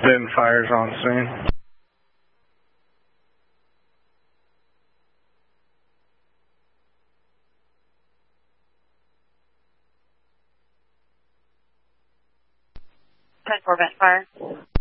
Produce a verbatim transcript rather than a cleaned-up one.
Then fires on scene. ten four vent fire.